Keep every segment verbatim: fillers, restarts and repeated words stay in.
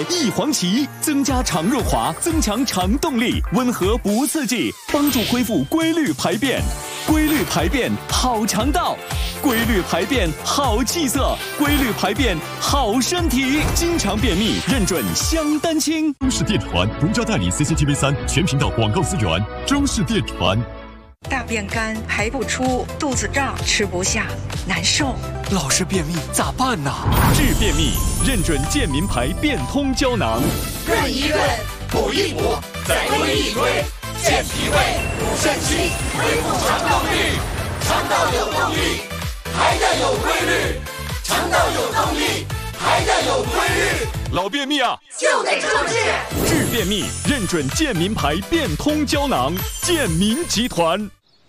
益黄芪，增加肠润滑，增强肠动力，温和不刺激，帮助恢复规律排便。规律排便好肠道，规律排便好气色，规律排便好身体。经常便秘认准香丹青。 中式电传独家代理 C C T V 三全频道广告资源。中式电传。 大便干排不出，肚子胀，吃不下，难受。 老是便秘咋办呢？ 治便秘认准健民牌变通胶囊。 润一润，补一补，再推一推，健脾胃，补肾气，恢复肠道力。肠道有动力，还得有规律；肠道有动力，还得有规律。 老便秘啊， 就得重视。 治便秘认准健民牌变通胶囊。健民集团。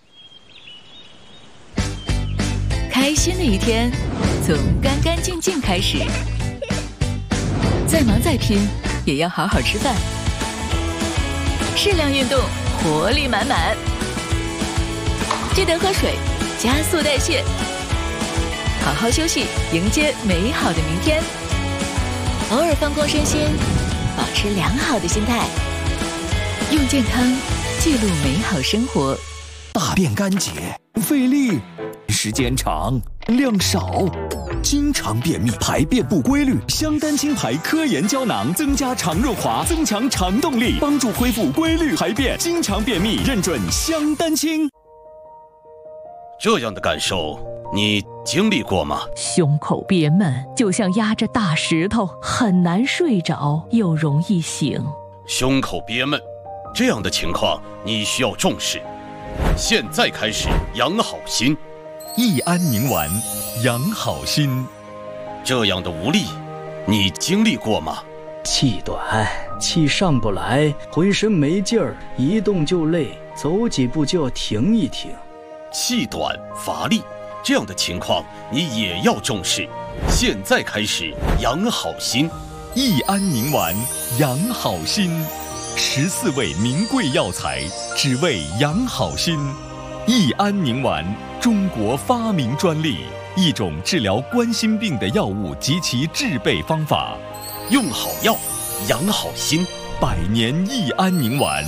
开心的一天，从干干净净开始。再忙再拼，也要好好吃饭。适量运动，活力满满。记得喝水，加速代谢。好好休息，迎接美好的明天。偶尔放空身心，保持良好的心态。用健康记录美好生活。 大便干结，费力，时间长，量少，经常便秘，排便不规律。 香丹青牌科研胶囊，增加肠润滑，增强肠动力，帮助恢复规律排便。经常便秘认准香丹青。 这样的感受你经历过吗？ 胸口憋闷，就像压着大石头，很难睡着，又容易醒。 胸口憋闷，这样的情况你需要重视。现在开始养好心。 益安宁丸，养好心。 这样的无力，你经历过吗？ 气短，气上不来，浑身没劲儿，一动就累，走几步就要停一停。 气短乏力，这样的情况你也要重视。现在开始养好心。 益安宁丸，养好心。十四味名贵药材，只为养好心。益安宁丸，中国发明专利，一种治疗冠心病的药物及其制备方法。 用好药，养好心。 百年益安宁丸。